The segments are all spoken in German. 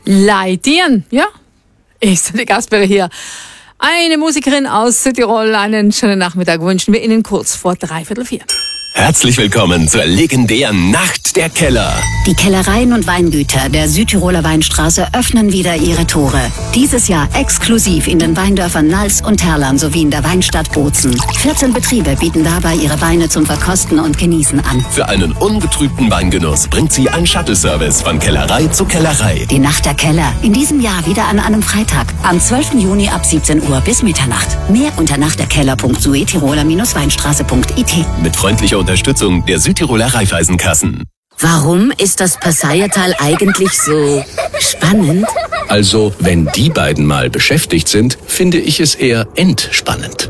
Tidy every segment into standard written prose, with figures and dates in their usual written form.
Leitieren, ja, ist die Gasper hier. Eine Musikerin aus Südtirol, einen schönen Nachmittag wünschen wir Ihnen kurz vor 3:45. Herzlich willkommen zur legendären Nacht der Keller. Die Kellereien und Weingüter der Südtiroler Weinstraße öffnen wieder ihre Tore. Dieses Jahr exklusiv in den Weindörfern Nals und Terlan sowie in der Weinstadt Bozen. 14 Betriebe bieten dabei ihre Weine zum Verkosten und Genießen an. Für einen ungetrübten Weingenuss bringt sie ein Shuttle-Service von Kellerei zu Kellerei. Die Nacht der Keller, in diesem Jahr wieder an einem Freitag, am 12. Juni ab 17 Uhr bis Mitternacht. Mehr unter nachtderkeller.suetiroler-weinstraße.it. Mit freundlicher Unterstützung der Südtiroler Raiffeisenkassen. Warum ist das Passaiertal eigentlich so spannend? Also, wenn die beiden mal beschäftigt sind, finde ich es eher entspannend.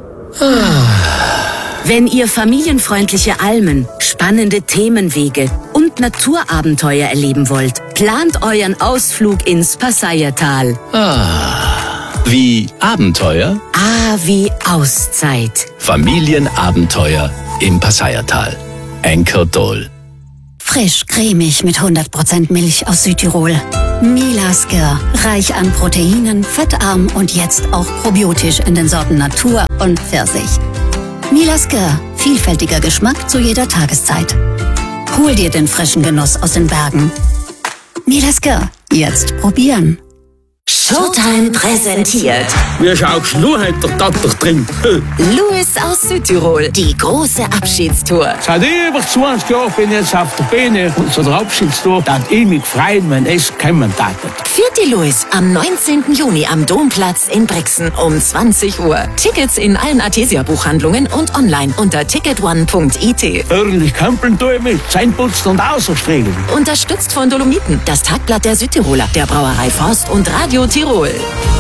Wenn ihr familienfreundliche Almen, spannende Themenwege und Naturabenteuer erleben wollt, plant euren Ausflug ins Passaiertal. Wie Abenteuer? Wie Auszeit. Familienabenteuer im Passaiertal. Anchor Dole. Frisch, cremig mit 100% Milch aus Südtirol. Milasker, reich an Proteinen, fettarm und jetzt auch probiotisch in den Sorten Natur und Pfirsich. Milasker, vielfältiger Geschmack zu jeder Tageszeit. Hol dir den frischen Genuss aus den Bergen. Milasker, jetzt probieren. Showtime präsentiert Wie schaust du heute der Tatter drin? Louis aus Südtirol, die große Abschiedstour. Seit über 20 Jahren bin ich jetzt auf der Bühne und so der Abschiedstour, dass ich mich freuen, wenn es kommen darf. Vierte Louis am 19. Juni am Domplatz in Brixen um 20 Uhr. Tickets in allen Artesia-Buchhandlungen und online unter ticketone.it. Ordentlich kämpeln tue ich mit, Zähneputzen und Außerstrahlen. Unterstützt von Dolomiten, das Tagblatt der Südtiroler, der Brauerei Forst und Radio Tirol.